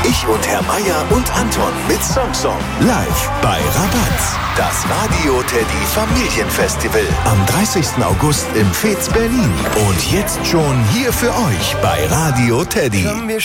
Ich und Herr Meier und Anton mit Samsung. Live bei Rabatz. Das Radio Teddy Familienfestival. Am 30. August im Fez Berlin. Und jetzt schon hier für euch bei Radio Teddy.